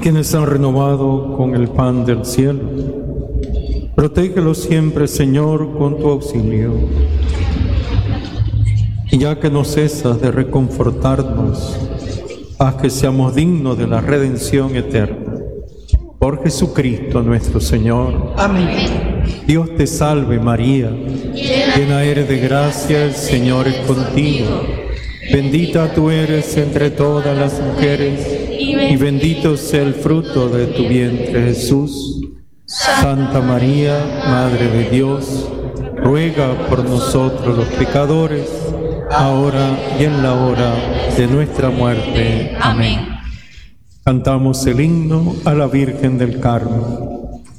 quienes han renovado con el pan del cielo. Protégelos siempre, Señor, con tu auxilio. Y ya que no cesas de reconfortarnos, haz que seamos dignos de la redención eterna. Por Jesucristo nuestro Señor. Amén. Dios te salve, María, llena eres de gracia, el Señor es contigo. Bendita tú eres entre todas las mujeres, y bendito sea el fruto de tu vientre, Jesús. Santa María, Madre de Dios, ruega por nosotros los pecadores, ahora y en la hora de nuestra muerte. Amén. Cantamos el himno a la Virgen del Carmen.